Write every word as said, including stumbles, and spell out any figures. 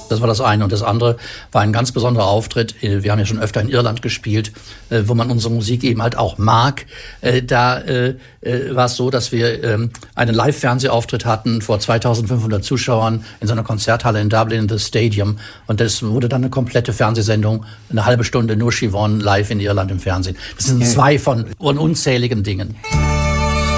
Das war das eine. Und das andere war ein ganz besonderer Auftritt. Wir haben ja schon öfter in Irland gespielt, wo man unsere Musik eben halt auch mag. Da war es so, dass wir einen Live-Fernsehauftritt hatten vor zweitausendfünfhundert Zuschauern in so einer Konzerthalle in Dublin, The Stadium. Und das wurde dann eine komplette Fernsehsendung, eine halbe Stunde nur Siobhan live in Irland im Fernsehen. Das sind zwei von unzähligen Dingen.